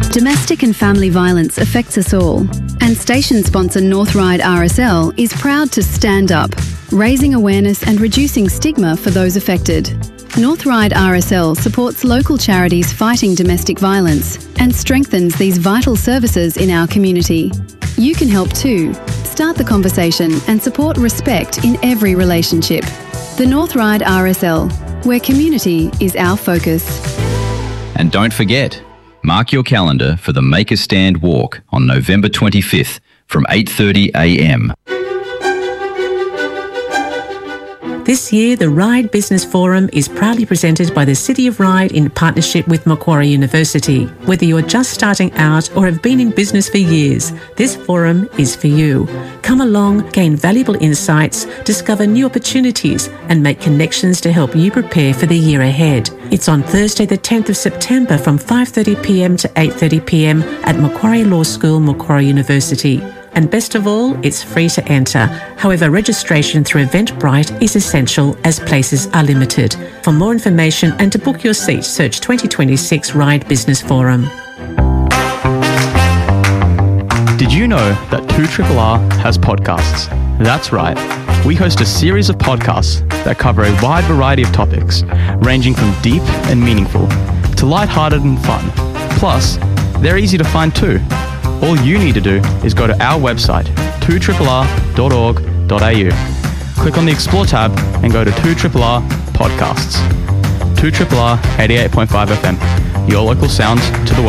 Domestic and family violence affects us all, and station sponsor North Ryde RSL is proud to stand up, raising awareness and reducing stigma for those affected. North Ryde RSL supports local charities fighting domestic violence and strengthens these vital services in our community. You can help too. Start the conversation and support respect in every relationship. The North Ryde RSL, where community is our focus. And don't forget, mark your calendar for the Make a Stand walk on November 25th from 8:30 a.m. This year, the Ryde Business Forum is proudly presented by the City of Ryde in partnership with Macquarie University. Whether you're just starting out or have been in business for years, this forum is for you. Come along, gain valuable insights, discover new opportunities, and make connections to help you prepare for the year ahead. It's on Thursday, the 10th of September from 5:30pm to 8:30pm at Macquarie Law School, Macquarie University. And best of all, it's free to enter. However, registration through Eventbrite is essential as places are limited. For more information and to book your seat, search 2026 Ryde Business Forum. Did you know that 2RRR has podcasts? That's right. We host a series of podcasts that cover a wide variety of topics, ranging from deep and meaningful to lighthearted and fun. Plus, they're easy to find too. All you need to do is go to our website, 2RRR.org.au. Click on the Explore tab and go to 2RRR Podcasts. 2RRR 88.5 FM, your local sound to the world.